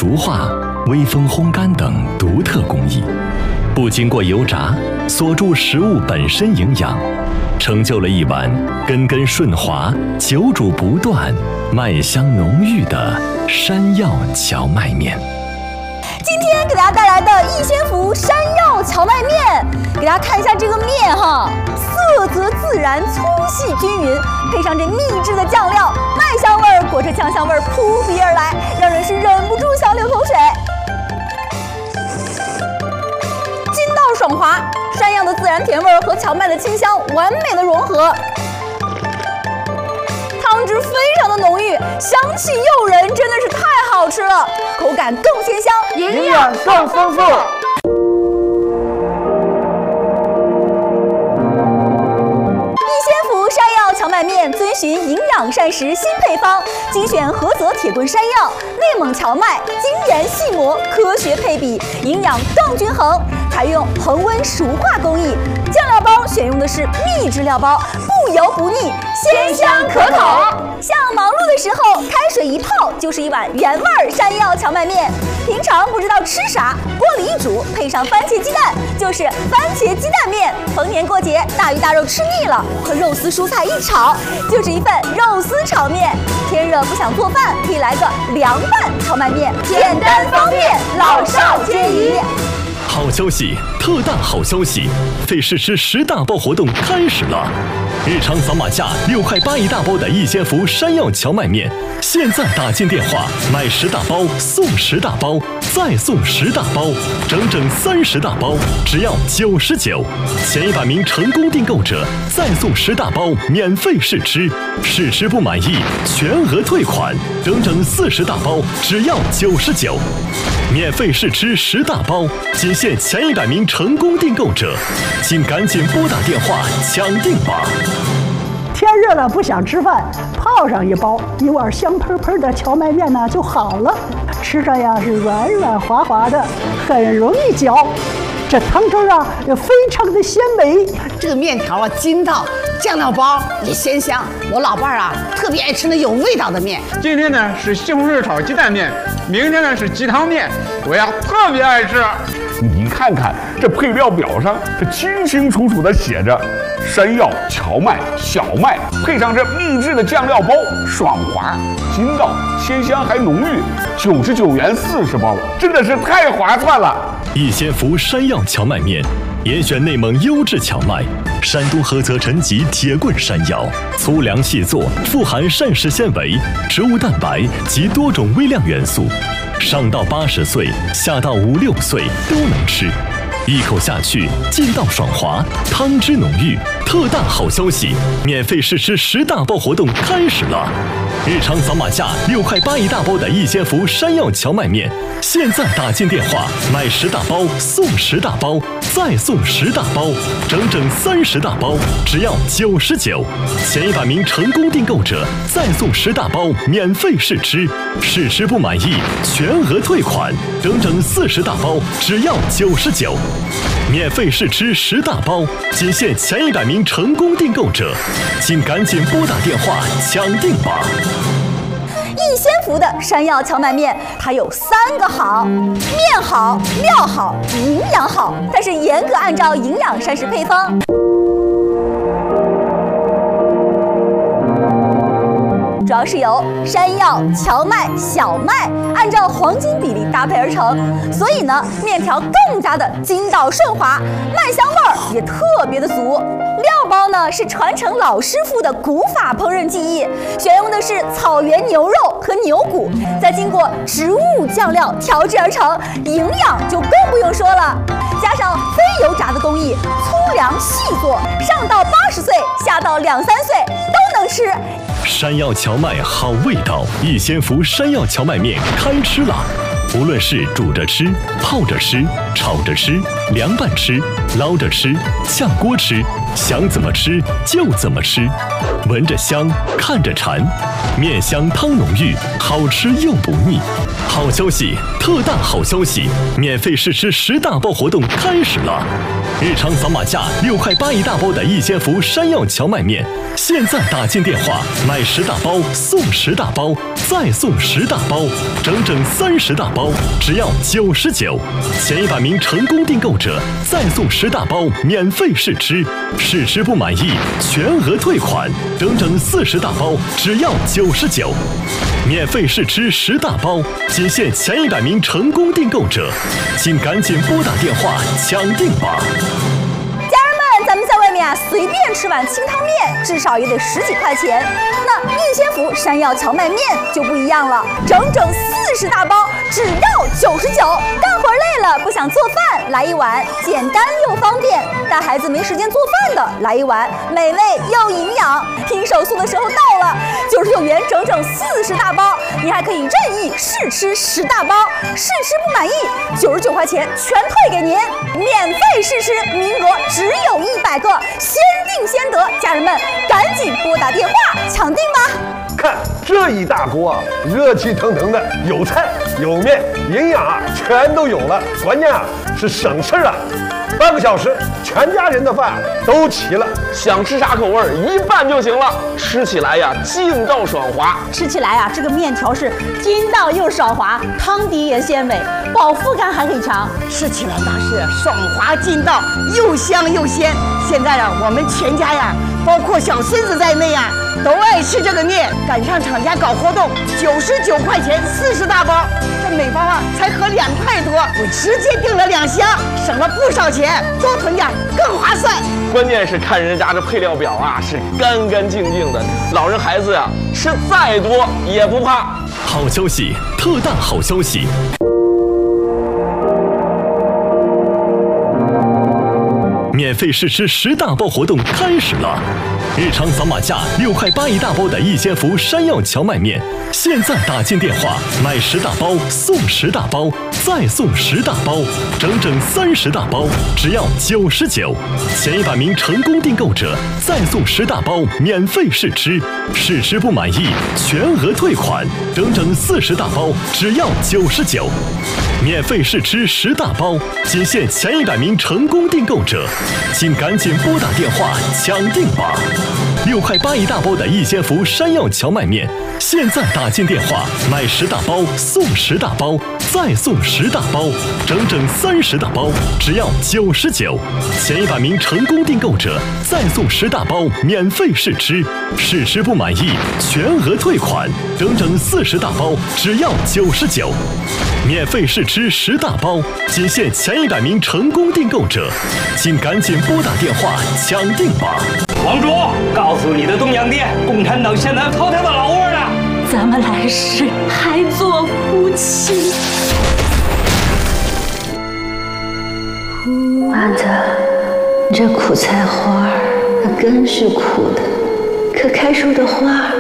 毒化、微风烘干等独特工艺，不经过油炸，锁住食物本身营养，成就了一碗根根顺滑、久煮不断、麦香浓郁的山药荞麦面。 今天给大家带来的逸仙福山药荞麦面，给大家看一下这个面哈，色泽自然，粗细均匀，配上这秘制的酱料，麦香味儿裹着酱香味儿扑鼻而来，让人是忍不住想流口水。筋道爽滑，山药的自然甜味儿和荞麦的清香完美的融合。汤汁非常的浓郁，香气诱人，真的是太好吃了，口感更鲜香， 营养更丰富。 逸仙福山药荞麦面遵循营养膳食新配方，精选菏泽铁棍山药、内蒙荞麦，精研细磨，科学配比，营养更均衡。采用恒温熟化工艺，酱料包选用的是秘制料包，不油不腻，鲜香可口。像忙碌的时候，开水一泡就是一碗原味山药荞麦面。平常不知道吃啥，锅里一煮，配上番茄鸡蛋，就是番茄鸡蛋面。逢年过节，大鱼大肉吃腻了，和肉丝蔬菜一炒，就是一份肉丝炒面。天热不想做饭，可以来个凉拌荞麦面，简单方便，老少皆宜。 好消息，特大好消息！费试吃10大包活动开始了，日常扫码价6块8一大包的逸仙福山药荞麦面，现在打进电话买10大包送10大包，再送10大包，整整30大包，只要99。前100名成功订购者再送10大包免费试吃，试吃不满意全额退款，整整40大包，只要99。免费试吃10大包，仅限前100名成功订购者，请赶紧拨打电话抢订吧！ 天热了不想吃饭，泡上一包，一碗香喷喷的荞麦面呢就好了，吃上呀是软软滑滑的，很容易嚼。这汤汁啊也非常的鲜美， 这个面条啊筋道，酱料包也鲜香。我老伴儿啊特别爱吃那有味道的面。 今天呢是西红柿炒鸡蛋面，明天呢是鸡汤面，我呀特别爱吃。 你看看这配料表上，这清清楚楚的写着山药、荞麦、小麦，配上这秘制的酱料包，爽滑、筋道、鲜香还浓郁，99元40包，真的是太划算了。 逸仙福山药荞麦面，严选内蒙优质荞麦，山东菏泽陈集铁棍山药，粗粮细作，富含膳食纤维、植物蛋白及多种微量元素，上到80岁，下到5、6岁都能吃。一口下去，劲道爽滑，汤汁浓郁。特大好消息，免费试吃10大包活动开始了！日常扫码价6块8一大包的逸仙福山药荞麦面，现在打进电话买10大包送10大包，再送10大包，整整30大包，只要99。前100名成功订购者再送10大包免费试吃，试吃不满意全额退款，整整40大包，只要99。免费试吃10大包，仅限前100名成功订购者，请赶紧拨打电话抢订吧！ 逸仙福的山药荞麦面，它有3个好：面好、料好、营养好。它是严格按照营养膳食配方。主要是由山药、荞麦、小麦按照黄金比例搭配而成，所以呢，面条更加的筋道顺滑，麦香味儿也特别的足。料包呢是传承老师傅的古法烹饪技艺，选用的是草原牛肉和牛骨，再经过植物酱料调制而成，营养就更不用说了。加上非油炸的工艺，粗粮细做，上到80岁，下到2、3岁都能吃。 山药荞麦好味道，逸仙福山药荞麦面开吃了！无论是煮着吃、泡着吃、 炒着吃，凉拌吃，捞着吃，炝锅吃，想怎么吃就怎么吃，闻着香，看着馋，面香汤浓郁，好吃又不腻。好消息，特大好消息！免费试吃10大包活动开始了！日常扫码价6块8一大包的逸仙福山药荞麦面，现在打进电话买10大包送10大包，再送10大包，整整30大包，只要99。前100名成功订购者再送10大包免费试吃，试吃不满意全额退款，整整40大包，只要99。免费试吃10大包，仅限前100名成功订购者，请赶紧拨打电话抢订吧！ 家人们，咱们在外面啊，随便吃碗清汤面，至少也得10几块钱。那逸仙福山药荞麦面就不一样了，整整40大包，只要99。干活累了不想做饭，来一碗简单又方便；带孩子没时间做饭的，来一碗美味又营养。拼手速的时候到了，99元整整40大包，你还可以任意试吃10大包，试吃不满意，99块钱全退给您，免费试吃，名额只有100个，先定先得。家人们，赶紧拨打电话抢订吧！ 看这一大锅啊，热气腾腾的，有菜有面，营养啊全都有了，关键啊是省事啊。半个小时，全家人的饭都齐了。 想吃啥口味一拌就行了，吃起来呀劲道爽滑。 吃起来啊，这个面条是筋道又爽滑，汤底也鲜美，饱腹感还很强，吃起来那是爽滑劲道，又香又鲜。现在啊，我们全家呀，包括小孙子在内呀，都爱吃这个面。赶上厂家搞活动，99块钱40大包，这每包啊才合2块多，我直接订了2箱，省了不少钱，多囤点更划算。 关键是看人家这配料表啊，是干干净净的，老人孩子呀吃再多也不怕。 好消息，特大好消息！免费试吃10大包活动开始了！日常扫码价6块8一大包的逸仙福山药荞麦面，现在打进电话买10大包送10大包，再送10大包，整整30大包，只要99。前100名成功订购者再送10大包免费试吃，试吃不满意全额退款，整整40大包，只要99。免费试吃10大包，仅限前100名成功订购者，请赶紧拨打电话抢订吧！6块8一大包的逸仙福山药荞麦面，现在打进电话买10大包送10大包，再送10大包，整整30大包，只要99。前100名成功订购者再送10大包免费试吃，试吃不满意全额退款，整整40大包，只要99。免费试吃10大包，仅限前100名成功订购者，请赶紧拨打电话抢订吧！ 王主，告诉你的东洋店，共产党现在淘汰的老窝了， 咱们来世还做夫妻。 妈的，这苦菜花儿，它根是苦的，可开出的花儿